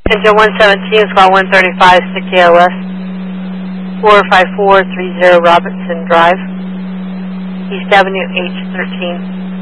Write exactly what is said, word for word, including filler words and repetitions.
Engine one seventeen, squad one thirty-five, stick K O S, four five four three zero Robertson Drive, East Avenue, H thirteen.